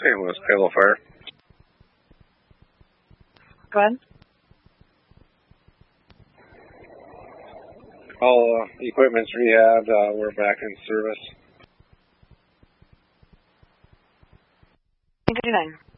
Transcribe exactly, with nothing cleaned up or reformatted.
Saint Louis Palo Fire. Go ahead. All uh, equipment's rehabbed. Uh, we're back in service. fifty-nine.